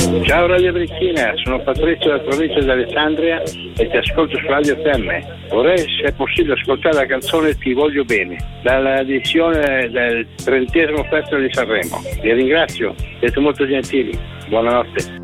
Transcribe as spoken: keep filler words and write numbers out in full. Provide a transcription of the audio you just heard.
Ciao Radio Brecchina, sono Patrizio della provincia di Alessandria e ti ascolto su Radio Terme. Vorrei, se è possibile, ascoltare la canzone Ti voglio bene, dall'edizione del trentesimo Festival di Sanremo. Vi ringrazio, siete molto gentili. Buonanotte.